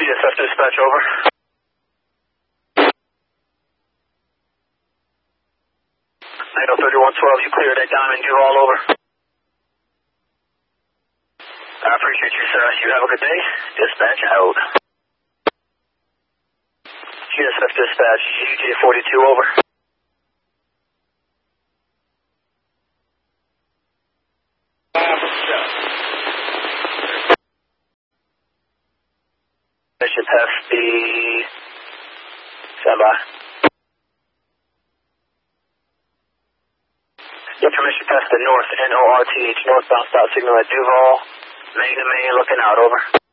GSF dispatch, over. NATO 3112, you cleared that Diamond Duval, over. I appreciate you, sir. You have a good day. Dispatch out. GSF dispatch, UJ42, over. Mission past the... Stand by. Information past the north, NORTH, northbound stop signal at Duval. Main to main, looking out, over.